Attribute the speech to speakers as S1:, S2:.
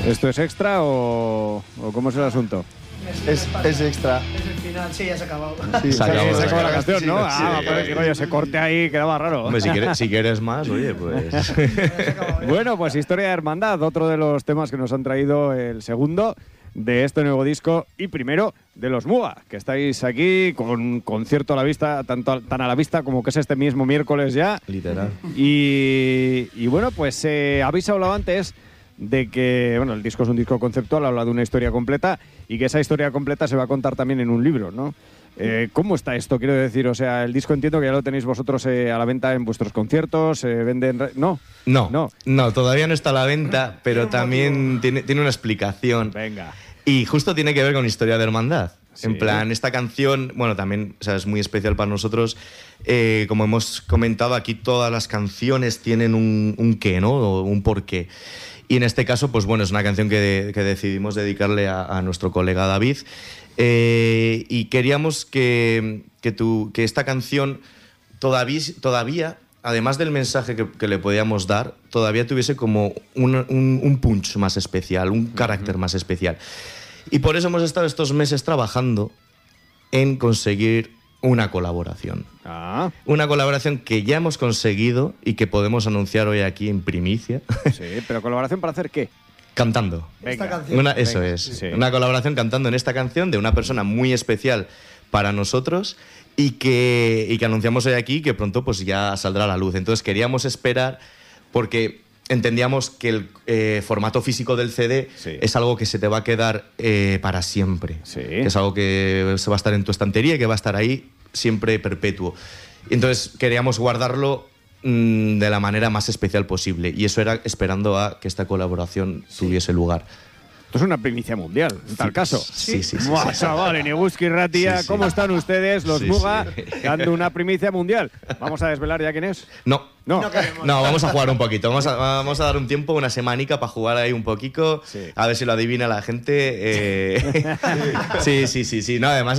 S1: ¿Esto es extra o cómo es el asunto?
S2: Es extra.
S3: Es el final, sí, ya se ha acabado.
S2: Sí,
S1: Se acabó la canción,
S2: sí,
S1: ¿no?
S2: sí,
S1: Pero es que coño, ese corte ahí quedaba raro.
S4: Hombre, si quieres más, oye, pues...
S1: Bueno, pues Historia de Hermandad, otro de los temas que nos han traído el segundo de este nuevo disco y primero de los Muga, que estáis aquí con concierto a la vista, tan a la vista como que es este mismo miércoles ya.
S4: Literal.
S1: Y bueno, pues habéis hablado antes de que, bueno, el disco es un disco conceptual, habla de una historia completa y que esa historia completa se va a contar también en un libro, ¿no? ¿Cómo está esto? Quiero decir, o sea, el disco entiendo que ya lo tenéis vosotros a la venta en vuestros conciertos, venden...
S4: No, todavía no está a la venta, pero también tiene una explicación.
S1: Venga.
S4: Y justo tiene que ver con Historia de Hermandad.
S1: Sí.
S4: En plan, esta canción, bueno, también, o sea, es muy especial para nosotros. Como hemos comentado, aquí todas las canciones tienen un qué, ¿no? O un porqué. Y en este caso, pues bueno, es una canción que decidimos dedicarle a nuestro colega David. Y queríamos que esta canción todavía, además del mensaje que le podíamos dar, todavía tuviese como un punch más especial, un carácter más especial. Y por eso hemos estado estos meses trabajando en conseguir una colaboración.
S1: Ah.
S4: Una colaboración que ya hemos conseguido y que podemos anunciar hoy aquí en primicia.
S1: Sí, pero ¿colaboración para hacer qué?
S4: Cantando.
S3: Esta canción.
S4: Eso
S1: Venga,
S4: es.
S1: sí.
S4: Una colaboración cantando en esta canción de una persona muy especial para nosotros y que anunciamos hoy aquí que pronto pues ya saldrá a la luz. Entonces queríamos esperar porque entendíamos que el formato físico del CD es algo que se te va a quedar para siempre.
S1: Sí.
S4: Que es algo que se va a estar en tu estantería y que va a estar ahí siempre perpetuo. Entonces queríamos guardarlo de la manera más especial posible y eso era esperando a que esta colaboración tuviese lugar.
S1: Esto es una primicia mundial, en tal caso.
S4: Sí.
S1: Buah, chaval, en Eguski Ratia,
S4: Sí.
S1: ¿cómo están ustedes, los
S4: Sí,
S1: Muga,
S4: sí.
S1: dando una primicia mundial? ¿Vamos a desvelar ya quién es?
S4: No, vamos a jugar un poquito. Vamos a dar un tiempo, una semanica para jugar ahí un poquito,
S1: Sí.
S4: a ver si lo adivina la gente. Sí. No, además